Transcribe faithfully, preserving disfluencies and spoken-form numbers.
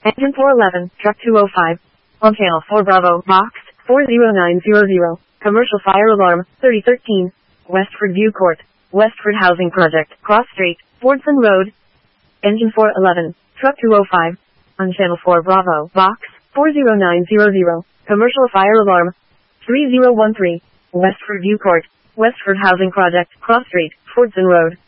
Engine four eleven, truck two oh five. On channel four Bravo, box four zero nine zero zero. Commercial fire alarm, thirty thirteen. Westford View Court, Westford Housing Project, Cross Street, Fordson Road. Engine four eleven, truck two oh five. On channel four Bravo, box four zero nine zero zero. Commercial fire alarm, three zero one three. Westford View Court, Westford Housing Project, Cross Street, Fordson Road.